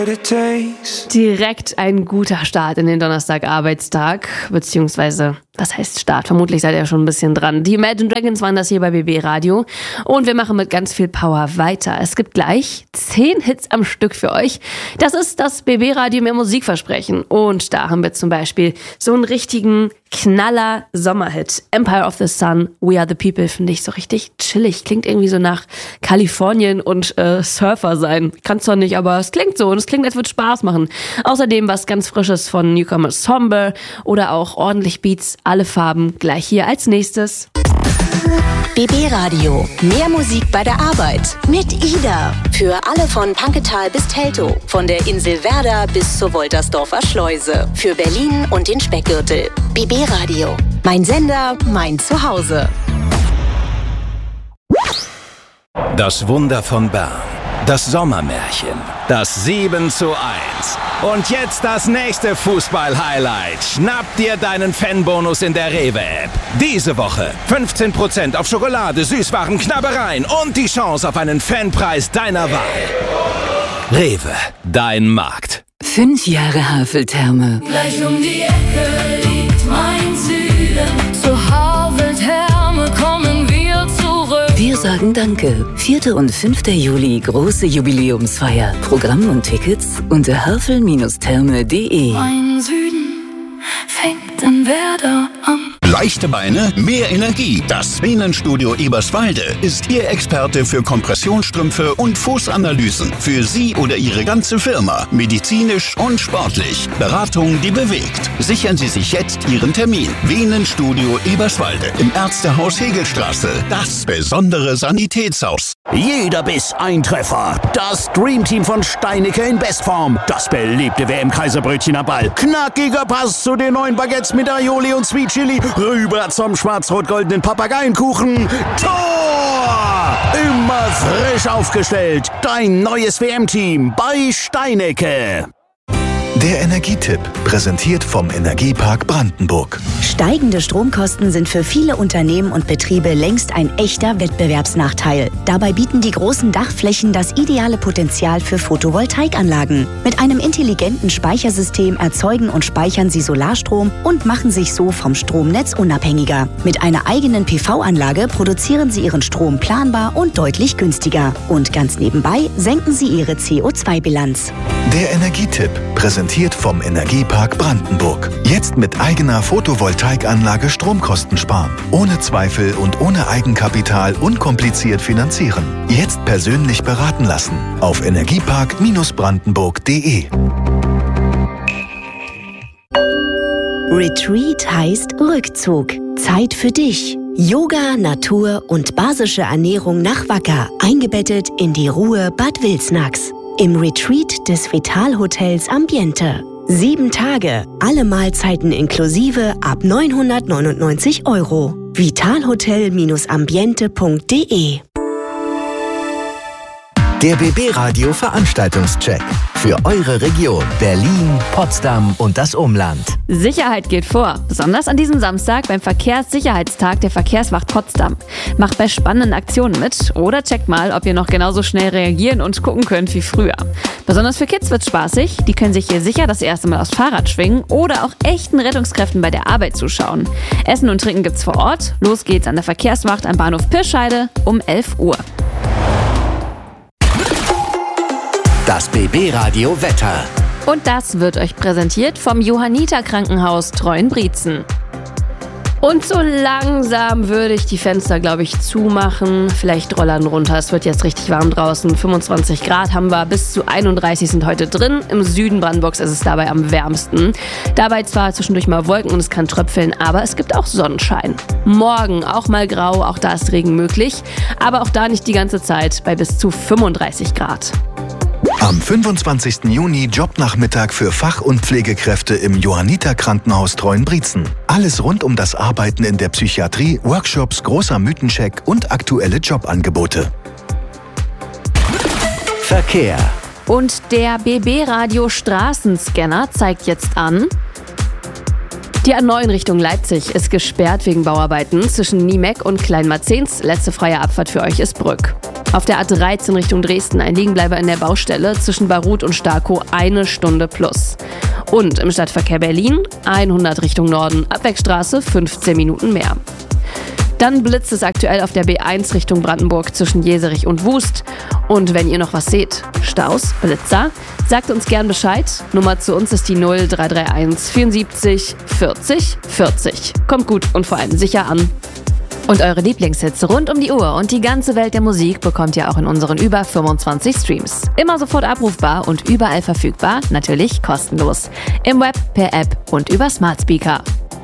what it takes. Direkt ein guter Start in den Donnerstag-Arbeitstag, beziehungsweise, was heißt Start? Vermutlich seid ihr schon ein bisschen dran. Die Imagine Dragons waren das hier bei BB Radio und wir machen mit ganz viel Power weiter. Es gibt gleich 10 Hits am Stück für euch. Das ist das BB Radio mehr Musikversprechen und da haben wir zum Beispiel so einen richtigen Knaller-Sommerhit. Empire of the Sun, We Are the People, finde ich so richtig chillig. Klingt irgendwie so nach Kalifornien und Surfer sein. Kann's doch nicht, aber es klingt so und es klingt, als würde Spaß machen. Außerdem was ganz Frisches von Newcomer Somber oder auch ordentlich Beats, alle Farben, gleich hier als nächstes. BB Radio. Mehr Musik bei der Arbeit. Mit Ida. Für alle von Panketal bis Teltow. Von der Insel Werder bis zur Woltersdorfer Schleuse. Für Berlin und den Speckgürtel. BB Radio. Mein Sender, mein Zuhause. Das Wunder von Bern. Das Sommermärchen. Das 7:1. Und jetzt das nächste Fußball-Highlight. Schnapp dir deinen Fanbonus in der Rewe-App. Diese Woche 15% auf Schokolade, Süßwaren, Knabbereien und die Chance auf einen Fanpreis deiner Wahl. Rewe, dein Markt. 5 Jahre Haveltherme. Gleich um die Ecke liegt mein Süden. Zur Haveltherme kommen wir zurück. Wir sagen Danke. 4. und 5. Juli, große Jubiläumsfeier. Programm und Tickets unter havel-therme.de. Mein Süden fängt in Werder an. Leichte Beine, mehr Energie. Das Venenstudio Eberswalde ist Ihr Experte für Kompressionsstrümpfe und Fußanalysen. Für Sie oder Ihre ganze Firma. Medizinisch und sportlich. Beratung, die bewegt. Sichern Sie sich jetzt Ihren Termin. Venenstudio Eberswalde im Ärztehaus Hegelstraße. Das besondere Sanitätshaus. Jeder Biss ein Treffer. Das Dreamteam von Steinicke in Bestform. Das beliebte WM-Kaiserbrötchen am Ball. Knackiger Pass zu den neuen Baguettes mit Aioli und Sweet Chili. Rüber zum schwarz-rot-goldenen Papageienkuchen. Tor! Immer frisch aufgestellt. Dein neues WM-Team bei Steinicke. Der Energietipp, präsentiert vom Energiepark Brandenburg. Steigende Stromkosten sind für viele Unternehmen und Betriebe längst ein echter Wettbewerbsnachteil. Dabei bieten die großen Dachflächen das ideale Potenzial für Photovoltaikanlagen. Mit einem intelligenten Speichersystem erzeugen und speichern sie Solarstrom und machen sich so vom Stromnetz unabhängiger. Mit einer eigenen PV-Anlage produzieren sie ihren Strom planbar und deutlich günstiger. Und ganz nebenbei senken sie ihre CO2-Bilanz. Der Energietipp, präsentiert vom Energiepark Brandenburg. Jetzt mit eigener Photovoltaikanlage Stromkosten sparen. Ohne Zweifel und ohne Eigenkapital unkompliziert finanzieren. Jetzt persönlich beraten lassen. Auf energiepark-brandenburg.de. Retreat heißt Rückzug. Zeit für dich. Yoga, Natur und basische Ernährung nach Wacker. Eingebettet in die Ruhe Bad Wilsnax. Im Retreat des Vital-Hotels Ambiente. 7 Tage, alle Mahlzeiten inklusive ab 999 €. vitalhotel-ambiente.de. Der BB Radio Veranstaltungscheck. Für eure Region Berlin, Potsdam und das Umland. Sicherheit geht vor, besonders an diesem Samstag beim Verkehrssicherheitstag der Verkehrswacht Potsdam. Macht bei spannenden Aktionen mit oder checkt mal, ob ihr noch genauso schnell reagieren und gucken könnt wie früher. Besonders für Kids wird's spaßig, die können sich hier sicher das erste Mal aufs Fahrrad schwingen oder auch echten Rettungskräften bei der Arbeit zuschauen. Essen und Trinken gibt's vor Ort. Los geht's an der Verkehrswacht am Bahnhof Pirscheide um 11 Uhr. Das BB Radio Wetter. Und das wird euch präsentiert vom Johanniter Krankenhaus Treuenbrietzen. Und so langsam würde ich die Fenster, glaube ich, zumachen. Vielleicht rollern runter. Es wird jetzt richtig warm draußen. 25 Grad haben wir, bis zu 31 sind heute drin. Im Süden Brandenburgs ist es dabei am wärmsten. Dabei zwar zwischendurch mal Wolken und es kann tröpfeln, aber es gibt auch Sonnenschein. Morgen auch mal grau, auch da ist Regen möglich. Aber auch da nicht die ganze Zeit, bei bis zu 35 Grad. Am 25. Juni Jobnachmittag für Fach- und Pflegekräfte im Johanniter Krankenhaus Treuenbrietzen. Alles rund um das Arbeiten in der Psychiatrie, Workshops, großer Mythencheck und aktuelle Jobangebote. Verkehr. Und der BB Radio Straßenscanner zeigt jetzt an: Die A9 Richtung Leipzig ist gesperrt wegen Bauarbeiten zwischen Niemeck und Kleinmarzens. Letzte freie Abfahrt für euch ist Brück. Auf der A13 Richtung Dresden ein Liegenbleiber in der Baustelle zwischen Baruth und Starkow 1 Stunde plus. Und im Stadtverkehr Berlin 100 Richtung Norden, Abwegstraße 15 Minuten mehr. Dann blitzt es aktuell auf der B1 Richtung Brandenburg zwischen Jeserich und Wust. Und wenn ihr noch was seht, Staus, Blitzer, sagt uns gern Bescheid. Nummer zu uns ist die 0331 74 40 40. Kommt gut und vor allem sicher an. Und eure Lieblingshits rund um die Uhr und die ganze Welt der Musik bekommt ihr auch in unseren über 25 Streams. Immer sofort abrufbar und überall verfügbar, natürlich kostenlos. Im Web, per App und über Smart Speaker.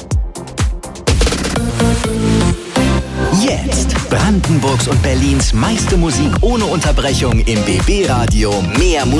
Jetzt Brandenburgs und Berlins meiste Musik ohne Unterbrechung im BB Radio. Mehr Musik.